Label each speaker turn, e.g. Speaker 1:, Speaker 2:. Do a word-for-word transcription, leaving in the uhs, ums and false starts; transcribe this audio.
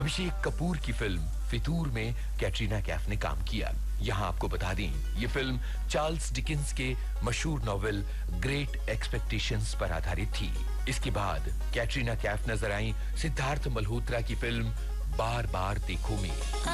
Speaker 1: अभिषेक कपूर की फिल्म फितूर में कैटरीना कैफ ने काम किया। यहाँ आपको बता दें, ये फिल्म चार्ल्स डिकेंस के मशहूर नॉवेल ग्रेट एक्सपेक्टेशंस पर आधारित थी। इसके बाद कैटरीना कैफ नजर आई सिद्धार्थ मल्होत्रा की फिल्म बार बार देखो में।